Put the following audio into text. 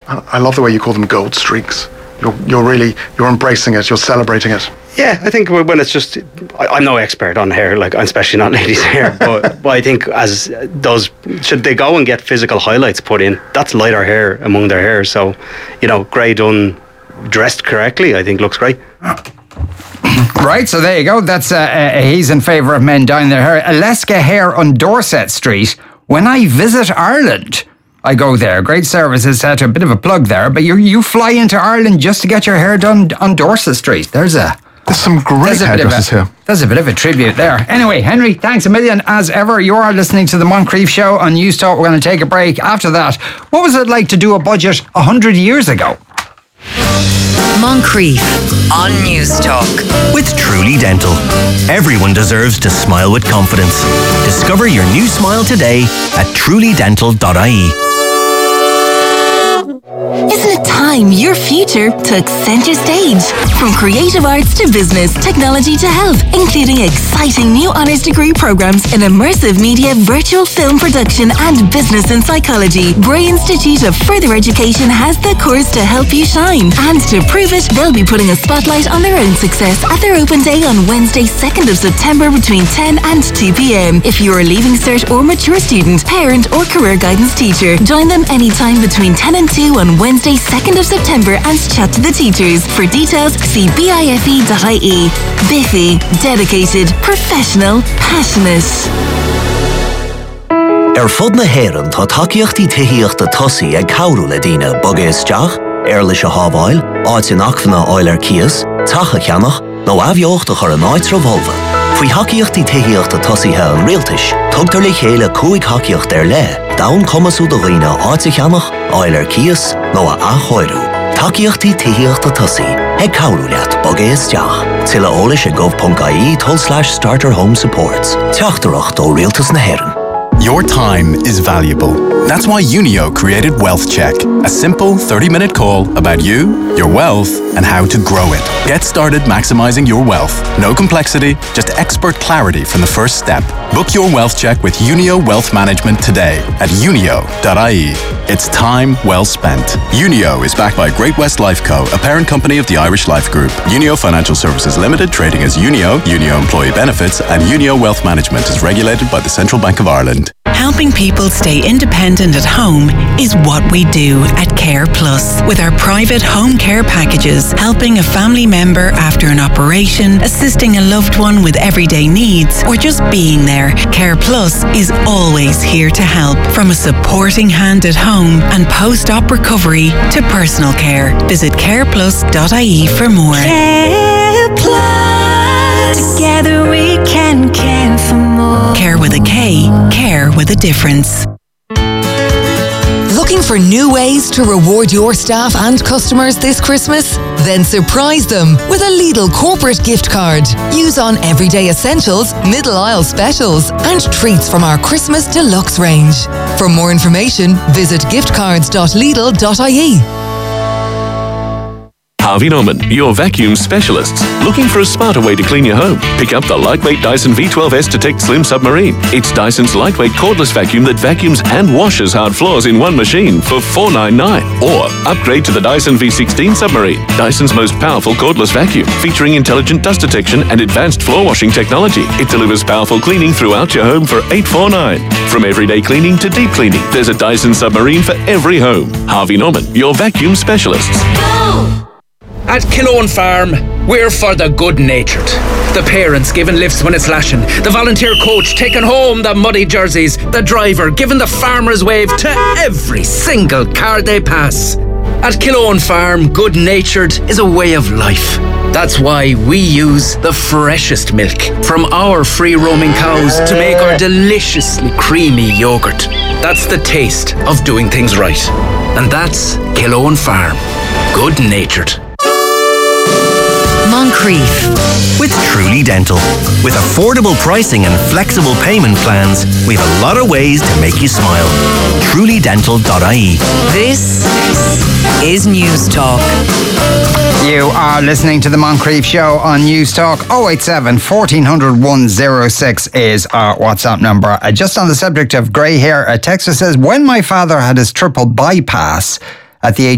I love the way you call them gold streaks. You're embracing it. You're celebrating it. Yeah, I think when it's just, I'm no expert on hair, like especially not ladies' hair, but I think should they go and get physical highlights put in? That's lighter hair among their hair, so grey done, dressed correctly, I think looks great. Right, so there you go. That's he's in favour of men dyeing their hair. Aleska Hair on Dorset Street. When I visit Ireland, I go there. Great services. A bit of a plug there, but you fly into Ireland just to get your hair done on Dorset Street. There's some great hairdressers here. There's a bit of a tribute there. Anyway, Henry, thanks a million as ever. You are listening to the Moncrief Show on News Talk. We're going to take a break. After that, what was it like to do a budget 100 years ago? Moncrief on News Talk with Truly Dental. Everyone deserves to smile with confidence. Discover your new smile today at trulydental.ie. Isn't it time your future took centre stage? From creative arts to business, technology to health, including exciting new honours degree programmes in immersive media, virtual film production and business and psychology, Bray Institute of Further Education has the course to help you shine. And to prove it, they'll be putting a spotlight on their own success at their open day on Wednesday, 2nd of September between 10 and 2 p.m. If you're a Leaving Cert or mature student, parent or career guidance teacher, join them anytime between 10 and 2 on Wednesday, 2nd of September and chat to the teachers. For details, see bife.ie. Biffy, dedicated, professional, passionate. Fud na héireann tá takeíochtaí tithíochta tosaí ag cabhrú le daoine bogéisteach, leis a hábháil, áit in acmhanna áil cias, tacha ceannach, nó abheochta chur an áit revolva. Faoi takeíochtaí tithíochta tosaithe an rialtais, tugtar le chéile cúig takeíocht le, dawn comasú do dhaoine áit a cheannach, áil cias, nó a achóirú. Takeíochtaí tithíochta tosaí ag cabhrú leat bogéisteach. Tilla ólis a gov.ie/starter home supports. Teachtarach dó rialtas na héireann. Your time is valuable. That's why Unio created Wealth Check, a simple 30-minute call about you, your wealth, and how to grow it. Get started maximizing your wealth. No complexity, just expert clarity from the first step. Book your Wealth Check with Unio Wealth Management today at unio.ie. It's time well spent. Unio is backed by Great West Lifeco, a parent company of the Irish Life Group. Unio Financial Services Limited, trading as Unio, Unio Employee Benefits, and Unio Wealth Management is regulated by the Central Bank of Ireland. Helping people stay independent at home is what we do at Care Plus. With our private home care packages, helping a family member after an operation, assisting a loved one with everyday needs, or just being there, Care Plus is always here to help. From a supporting hand at home and post-op recovery to personal care. Visit careplus.ie for more. Care Plus. Together we can care for more. Care with a K. Care with a difference. Looking for new ways to reward your staff and customers this Christmas? Then surprise them with a Lidl corporate gift card. Use on everyday essentials, middle aisle specials, and treats from our Christmas deluxe range. For more information, visit giftcards.lidl.ie. Harvey Norman, your vacuum specialists. Looking for a smarter way to clean your home? Pick up the lightweight Dyson V12S Detect Slim Submarine. It's Dyson's lightweight cordless vacuum that vacuums and washes hard floors in one machine for $499. Or upgrade to the Dyson V16 Submarine, Dyson's most powerful cordless vacuum, featuring intelligent dust detection and advanced floor washing technology. It delivers powerful cleaning throughout your home for $849. From everyday cleaning to deep cleaning, there's a Dyson Submarine for every home. Harvey Norman, your vacuum specialists. Go! At Killowen Farm, we're for the good-natured. The parents giving lifts when it's lashing. The volunteer coach taking home the muddy jerseys. The driver giving the farmer's wave to every single car they pass. At Killowen Farm, good-natured is a way of life. That's why we use the freshest milk from our free-roaming cows to make our deliciously creamy yoghurt. That's the taste of doing things right. And that's Killowen Farm. Good-natured. Moncrief with Truly Dental. With affordable pricing and flexible payment plans, we have a lot of ways to make you smile. trulydental.ie. This is News Talk. You are listening to the Moncrief Show on News Talk. 087 1400 106 is our WhatsApp number. Just on the subject of grey hair, a texter says, when my father had his triple bypass at the age